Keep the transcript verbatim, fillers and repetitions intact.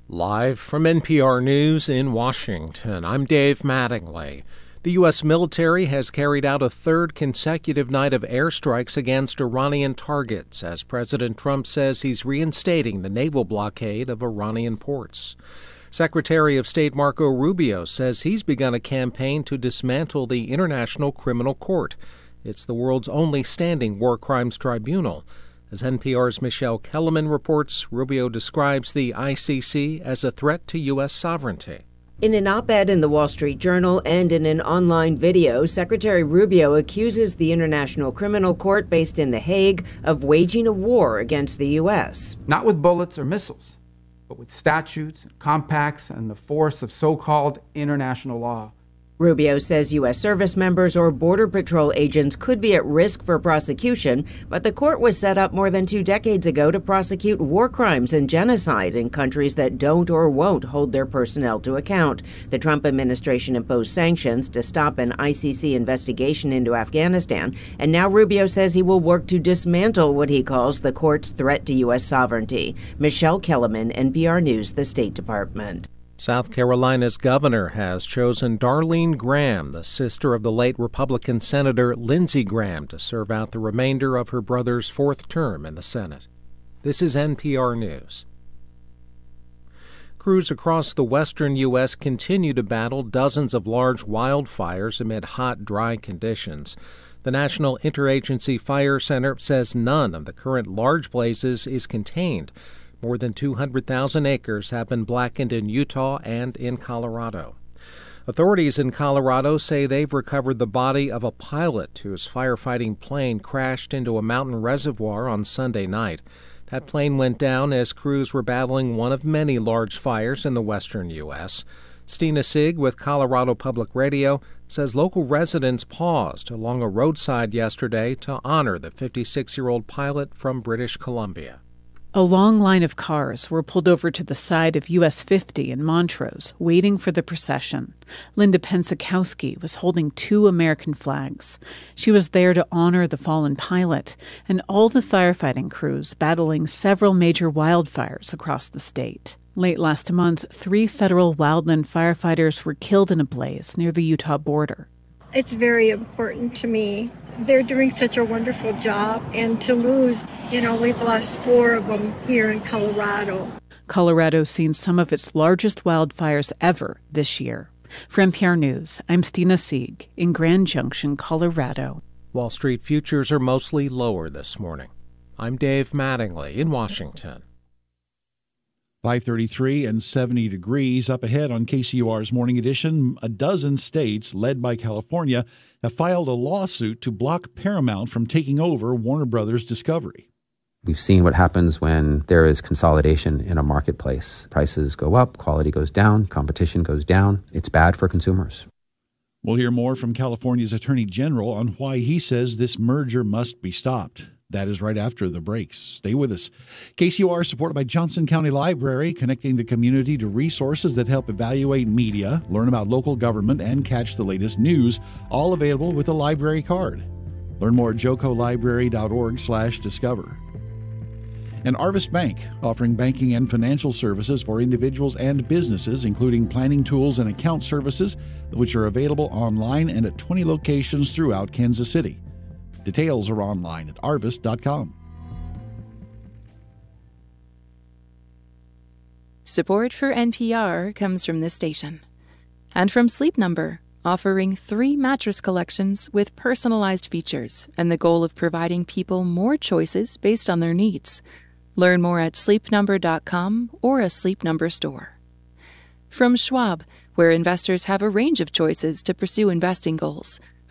Live from N P R News in Washington, I'm Dave Mattingly. The U S military has carried out a third consecutive night of airstrikes against Iranian targets as President Trump says he's reinstating the naval blockade of Iranian ports. Secretary of State Marco Rubio says he's begun a campaign to dismantle the International Criminal Court. It's the world's only standing war crimes tribunal. As N P R's Michelle Kellerman reports, Rubio describes the I C C as a threat to U S sovereignty. In an op-ed in the Wall Street Journal and in an online video, Secretary Rubio accuses the International Criminal Court based in The Hague of waging a war against the U S. Not with bullets or missiles, but with statutes, compacts, and the force of so-called international law. Rubio says U S service members or Border Patrol agents could be at risk for prosecution, but the court was set up more than two decades ago to prosecute war crimes and genocide in countries that don't or won't hold their personnel to account. The Trump administration imposed sanctions to stop an I C C investigation into Afghanistan, and now Rubio says he will work to dismantle what he calls the court's threat to U S sovereignty. Michelle Kellerman, N P R News, the State Department. South Carolina's governor has chosen Darlene Graham, the sister of the late Republican Senator Lindsey Graham, to serve out the remainder of her brother's fourth term in the Senate. This is N P R News. Crews across the western U S continue to battle dozens of large wildfires amid hot, dry conditions. The National Interagency Fire Center says none of the current large blazes is contained. More than two hundred thousand acres have been blackened in Utah and in Colorado. Authorities in Colorado say they've recovered the body of a pilot whose firefighting plane crashed into a mountain reservoir on Sunday night. That plane went down as crews were battling one of many large fires in the western U S. Stina Sieg with Colorado Public Radio says local residents paused along a roadside yesterday to honor the fifty-six-year-old pilot from British Columbia. A long line of cars were pulled over to the side of U S fifty in Montrose, waiting for the procession. Linda Pensakowski was holding two American flags. She was there to honor the fallen pilot and all the firefighting crews battling several major wildfires across the state. Late last month, three federal wildland firefighters were killed in a blaze near the Utah border. It's very important to me. They're doing such a wonderful job, and to lose, you know, we've lost four of them here in Colorado. Colorado's seen some of its largest wildfires ever this year. For N P R News, I'm Stina Sieg in Grand Junction, Colorado. Wall Street futures are mostly lower this morning. I'm Dave Mattingly in Washington. five thirty-three and seventy degrees. Up ahead on K C U R's Morning Edition, a dozen states, led by California, have filed a lawsuit to block Paramount from taking over Warner Brothers Discovery. We've seen what happens when there is consolidation in a marketplace. Prices go up, quality goes down, competition goes down. It's bad for consumers. We'll hear more from California's Attorney General on why he says this merger must be stopped. That is right after the breaks. Stay with us. K C U R is supported by Johnson County Library, connecting the community to resources that help evaluate media, learn about local government, and catch the latest news, all available with a library card. Learn more at jocolibrary.org slash discover. And Arvest Bank, offering banking and financial services for individuals and businesses, including planning tools and account services, which are available online and at twenty locations throughout Kansas City. Details are online at arvest dot com. Support for N P R comes from this station and from Sleep Number, offering three mattress collections with personalized features and the goal of providing people more choices based on their needs. Learn more at sleep number dot com or a Sleep Number store. From Schwab, where investors have a range of choices to pursue investing goals.